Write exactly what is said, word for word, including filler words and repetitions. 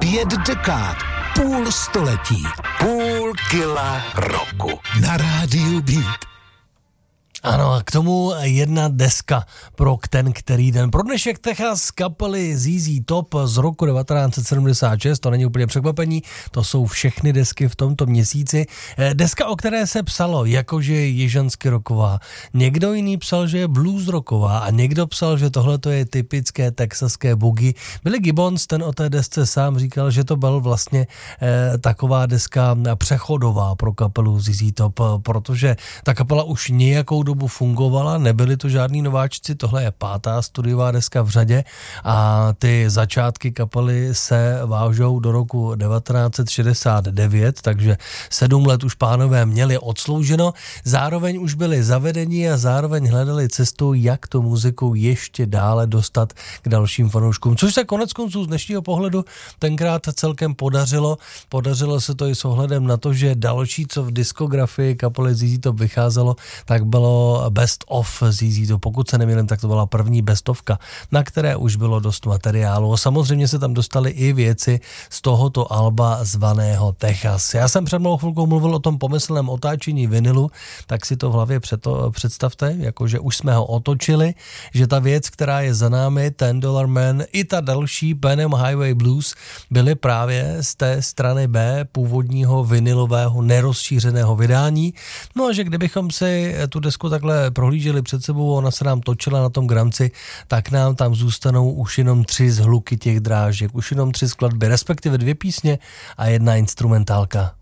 Pět dekád, půl století, půl kila roku. Na rádiu Beat. Ano, a k tomu jedna deska pro ten který den. Pro dnešek Texas kapely Z Z Top z roku devatenáct set sedmdesát šest, to není úplně překvapení, to jsou všechny desky v tomto měsíci. Deska, o které se psalo, jakože je jižansky rocková. Někdo jiný psal, že je blues rocková a někdo psal, že tohle to je typické texaské boogie. Billy Gibbons, ten o té desce sám říkal, že to byl vlastně eh, taková deska přechodová pro kapelu Z Z Top, protože ta kapela už nějakou dobu fungovala, nebyli to žádní nováčci, tohle je pátá studiová deska v řadě a ty začátky kapely se vážou do roku devatenáct set šedesát devět, takže sedm let už pánové měli odslouženo, zároveň už byli zavedeni a zároveň hledali cestu, jak tu muziku ještě dále dostat k dalším fanouškům, což se konec konců z dnešního pohledu tenkrát celkem podařilo. Podařilo se to i s ohledem na to, že další, co v diskografii kapely Z Z Top vycházelo, tak bylo Best of Z Z Top. Pokud se nemýlím, tak to byla první bestovka, na které už bylo dost materiálu. A samozřejmě se tam dostaly i věci z tohoto alba zvaného Texas. Já jsem před mnou chvilkou mluvil o tom pomyslném otáčení vinilu, tak si to v hlavě přeto, představte, jakože už jsme ho otočili, že ta věc, která je za námi, Ten Dollar Man, i ta další Panem Highway Blues byly právě z té strany B původního vinilového nerozšířeného vydání. No a že kdybychom si tu desku takhle prohlíželi před sebou, ona se nám točila na tom gramci, tak nám tam zůstanou už jenom tři zhluky těch drážek, už jenom tři skladby, respektive dvě písně a jedna instrumentálka.